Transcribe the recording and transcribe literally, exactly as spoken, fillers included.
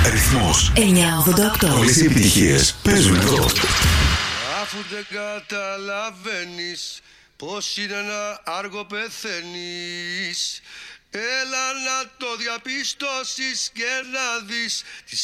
Ρυθμός εννιακόσια ογδόντα οκτώ. Όλες οι επιτυχίες παίζουν εδώ. Αφού δεν καταλαβαίνεις πως είναι ένα άργο πεθαίνεις, έλα να το διαπιστώσεις και να δεις τις